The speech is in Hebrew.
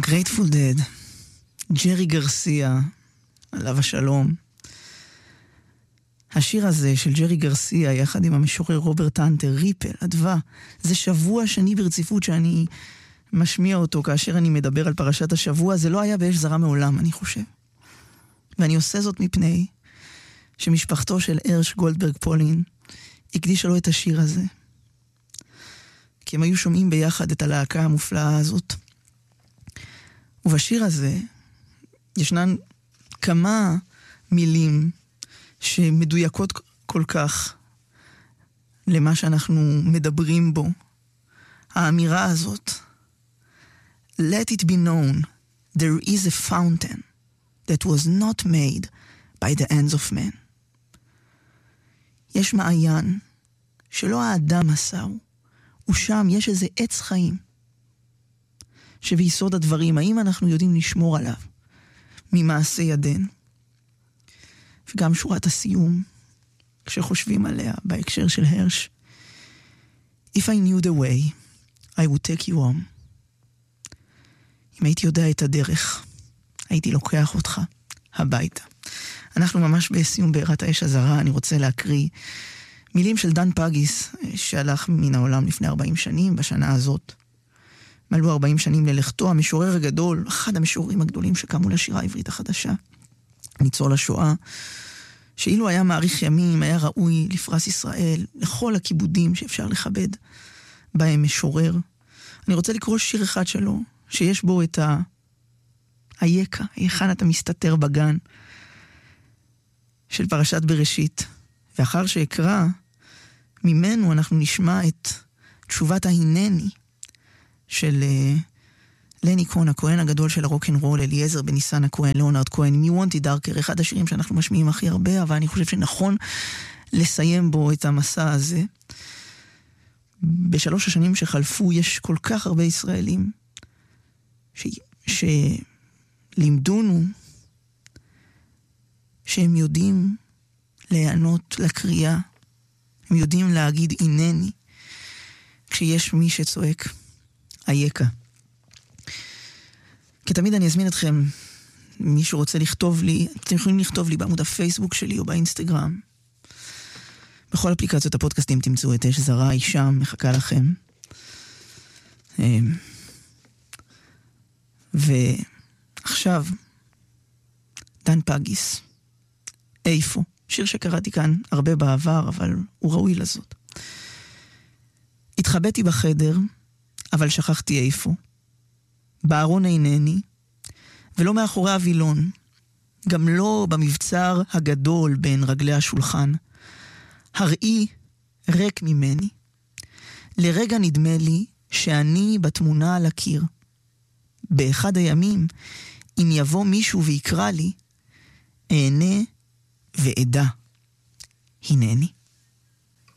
Grateful Dead, ג'רי גרסיה, עליו השלום. השיר הזה של ג'רי גרסיה, יחד עם המשורר רוברט הנטר, ריפל, אדווה, זה שבוע שני ברציפות שאני משמיע אותו כאשר אני מדבר על פרשת השבוע. זה לא היה באש זרה מעולם, אני חושב. ואני עושה זאת מפני שמשפחתו של הרש גולדברג פולין הקדישה לו את השיר הזה. כי הם היו שומעים ביחד את הלהקה המופלאה הזאת. ובשיר הזה ישנן כמה מילים שמדויקות כל כך למה שאנחנו מדברים בו. האמירה הזאת, Let it be known, there is a fountain that was not made by the hands of man. יש מעיין שלא האדם עשהו, ושם יש איזה עץ חיים שביסוד הדברים, האם אנחנו יודעים לשמור עליו ממעשה ידינו? וגם שורת הסיום, כשחושבים עליה בהקשר של הרש, If I knew the way, I would take you home. אם הייתי יודע את הדרך, הייתי לוקח אותך הביתה. אנחנו ממש בסיום בעירת האש הזרה. אני רוצה להקריא מילים של דן פגיס, שהלך מן העולם לפני 40 שנים, בשנה הזאת. מלאו 40 שנים ללכתו, המשורר הגדול, אחד המשוררים הגדולים שקמו לשירה העברית החדשה. ניצול השואה, שאילו היה מעריך ימים, היה ראוי לפרס ישראל, לכל הכיבודים שאפשר לכבד בהם משורר. אני רוצה לקרוא שיר אחד שלו, שיש בו את היקה, היכן אתה מסתתר בגן, של פרשת בראשית. ואחר שאקרא, ממנו אנחנו נשמע את תשובת ההינני, של לני כהן, הכהן הגדול של הרוק'נ'רול, אליעזר בניסן הכהן, ליאונרד כהן, מי וונטי דארקר, אחד השירים שאנחנו משמיעים הכי הרבה, אבל אני חושב שנכון לסיים בו את המסע הזה. בשלוש השנים שחלפו יש כל כך הרבה ישראלים שלימדונו שהם יודעים להיענות לקריאה, הם יודעים להגיד אינני, כשיש מי שצועק איקה. כתמיד אני אזמין אתכם, מי שרוצה לכתוב לי, אתם יכולים לכתוב לי בעמוד הפייסבוק שלי או באינסטגרם. בכל אפליקציות הפודקאסטים תמצאו את אש זרה, היא שם, מחכה לכם. ועכשיו, דן פגיס, איפה? שיר שקראתי כאן הרבה בעבר, אבל הוא ראוי לזאת. התחבאתי בחדר, אבל שכחתי איפה. בארון אינני, ולא מאחורי הווילון, גם לא במבצר הגדול בין רגלי השולחן. הראי ריק ממני. לרגע נדמה לי שאני בתמונה על הקיר. באחד הימים, אם יבוא מישהו ויקרא לי, אענה ועדה. הנני.